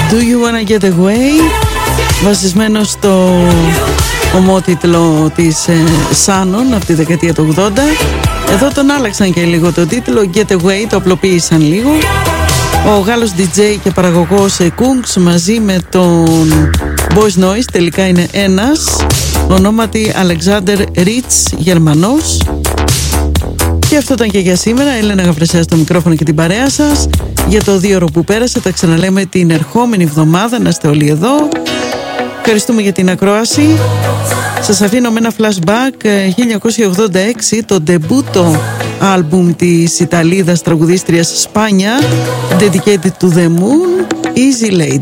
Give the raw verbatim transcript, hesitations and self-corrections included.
Do You Wanna Get Away, βασισμένο στο ομότιτλο της ε, Shannon από τη δεκαετία του ογδόντα. Εδώ τον άλλαξαν και λίγο το τίτλο, Get Away, το απλοποίησαν λίγο. Ο Γάλλος ντι τζέι και παραγωγός Kungs μαζί με τον Boys Noise, τελικά είναι ένας, ονόματι Alexander Ritz, Γερμανός. Και αυτό ήταν και για σήμερα. Έλενα Γαβρεσέα στο μικρόφωνο και την παρέα σας για το δύο ώρο που πέρασε. Τα ξαναλέμε την ερχόμενη εβδομάδα, να είστε όλοι εδώ. Ευχαριστούμε για την ακρόαση. Σας αφήνω με ένα flashback. χίλια εννιακόσια ογδόντα έξι, το ντεμπούτο άλμπουμ της Ιταλίδας τραγουδίστριας Σπάνια, Dedicated to the Moon, Easy Lady.